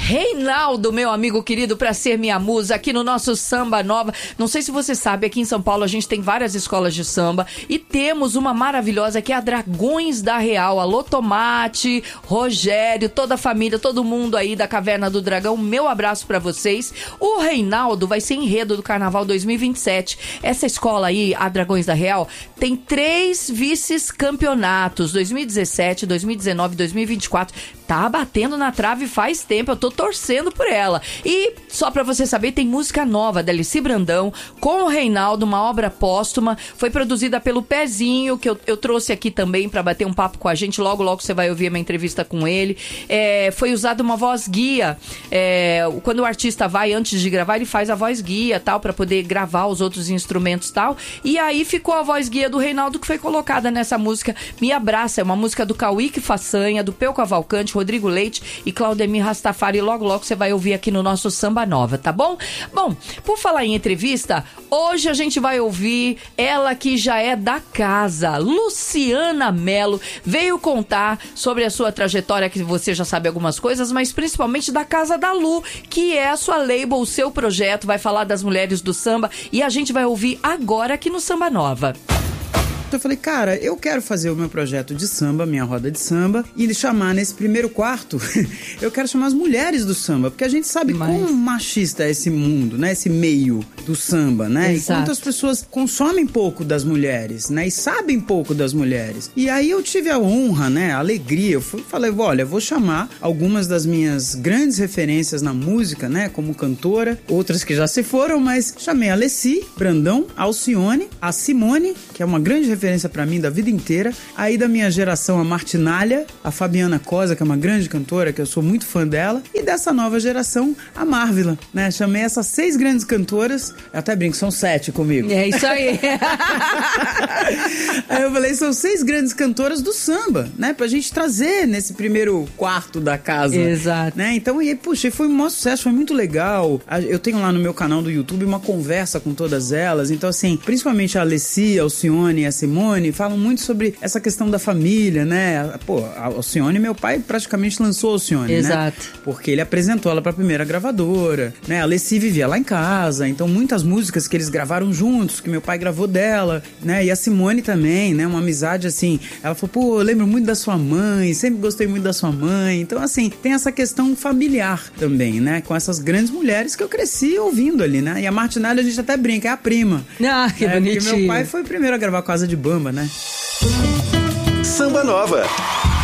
Reinaldo, meu amigo querido, pra ser minha musa aqui no nosso Samba Nova. Não sei se você sabe, aqui em São Paulo a gente tem várias escolas de samba e temos uma maravilhosa que é a Dragões da Real. Alô, Tomate, Rogério, toda a família, todo mundo aí da Caverna do Dragão, meu abraço pra vocês. O Reinaldo vai ser enredo do Carnaval 2027. Essa escola aí, a Dragões da Real, tem 3 vices-campeonatos, 2017, 2019, 2024. Tá batendo na trave faz tempo, eu tô torcendo por ela. E, só pra você saber, tem música nova da Alici Brandão com o Reinaldo, uma obra póstuma. Foi produzida pelo Pezinho, que eu trouxe aqui também pra bater um papo com a gente. Logo, logo você vai ouvir uma entrevista com ele. Foi usada uma voz guia. Quando o artista vai, antes de gravar, ele faz a voz guia, tal, pra poder gravar os outros instrumentos, tal. E aí ficou a voz guia do Reinaldo, que foi colocada nessa música Me Abraça. É uma música do Cauíque Façanha, do Peu Cavalcante, Rodrigo Leite e Claudemir Rastafari. Logo, logo você vai ouvir aqui no nosso Samba Nova, tá bom? Bom, por falar em entrevista, hoje a gente vai ouvir ela que já é da casa, Luciana Mello. Veio contar sobre a sua trajetória, que você já sabe algumas coisas, mas principalmente da Casa da Lu, que é a sua label, o seu projeto. Vai falar das mulheres do samba e a gente vai ouvir agora aqui no Samba Nova. Eu falei, cara, eu quero fazer o meu projeto de samba, minha roda de samba, e chamar nesse primeiro quarto, eu quero chamar as mulheres do samba, porque a gente sabe quão machista é esse mundo, né? Esse meio do samba, né? Exato. E quantas pessoas consomem pouco das mulheres, né? E sabem pouco das mulheres. E aí eu tive a honra, né? A alegria. Eu falei, olha, eu vou chamar algumas das minhas grandes referências na música, né? Como cantora, outras que já se foram, mas chamei a Alici Brandão, a Alcione, a Simone, que é uma grande referência pra mim da vida inteira. Aí da minha geração, a Martinalha, a Fabiana Cosa, que é uma grande cantora, que eu sou muito fã dela. E dessa nova geração, a Marvila, né? Chamei essas 6 grandes cantoras. Eu até brinco, são 7 comigo. É isso aí. Aí eu falei, são 6 grandes cantoras do samba, né? Pra gente trazer nesse primeiro quarto da casa. Exato. Né? Então, e puxa, foi um maior sucesso, foi muito legal. Eu tenho lá no meu canal do YouTube uma conversa com todas elas. Então, assim, principalmente a Alici, a Alcione e a Simone falam muito sobre essa questão da família, né? Pô, a Alcione, meu pai praticamente lançou a Alcione, exato, né? Porque ele apresentou ela pra primeira gravadora, né? A Alici vivia lá em casa, então muitas músicas que eles gravaram juntos, que meu pai gravou dela, né? E a Simone também, né? Uma amizade assim, ela falou, pô, eu lembro muito da sua mãe, sempre gostei muito da sua mãe. Então, assim, tem essa questão familiar também, né? Com essas grandes mulheres que eu cresci ouvindo ali, né? E a Martinalha a gente até brinca, é a prima. Ah, que bonitinho. Porque meu pai foi o primeiro a gravar com Asa de Bamba, né? Samba Nova.